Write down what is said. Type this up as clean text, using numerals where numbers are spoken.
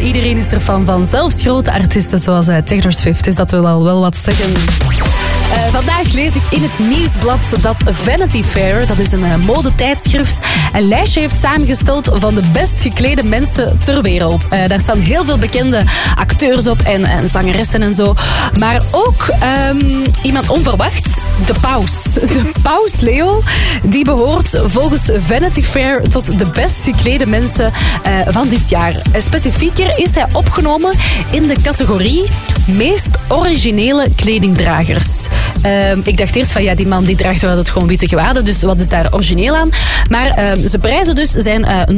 iedereen is er fan van. Zelfs grote artiesten zoals Taylor Swift. Dus dat wil al wel wat zeggen. Vandaag lees ik in het nieuwsblad dat Vanity Fair, dat is een modetijdschrift, een lijstje heeft samengesteld van de best geklede mensen ter wereld. Daar staan heel veel bekende acteurs op en zangeressen en zo. Maar ook iemand onverwacht, de paus. De paus Leo, die behoort volgens Vanity Fair tot de best geklede mensen van dit jaar. Specifieker is hij opgenomen in de categorie meest originele kledingdragers. Ik dacht eerst van die man die draagt wel het gewoon witte gewaden, dus wat is daar origineel aan? Maar ze prijzen dus zijn